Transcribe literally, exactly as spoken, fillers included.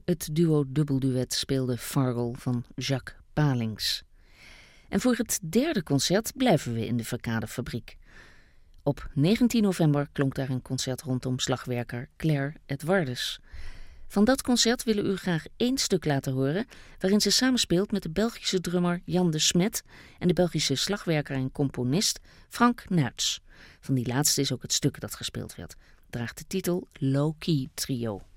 Het duo-dubbelduet speelde Fargal van Jacques Palings. En voor het derde concert blijven we in de Verkadefabriek. Op negentien november klonk daar een concert rondom slagwerker Claire Edwardes. Van dat concert willen we u graag één stuk laten horen, waarin ze samenspeelt met de Belgische drummer Jan de Smet en de Belgische slagwerker en componist Frank Nuits. Van die laatste is ook het stuk dat gespeeld werd. Draagt de titel Low Key Trio.